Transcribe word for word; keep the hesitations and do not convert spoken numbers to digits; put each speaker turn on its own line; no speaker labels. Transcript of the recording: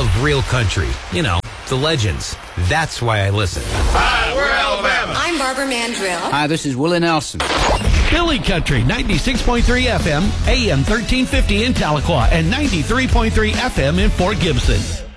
love real country. You know, the legends. That's why I listen.
Hi, we're Alabama.
I'm Barbara Mandrill.
Hi, this is Willie Nelson.
Billy Country, ninety-six point three F M, A M thirteen fifty in Tahlequah, and ninety-three point three F M in Fort Gibson.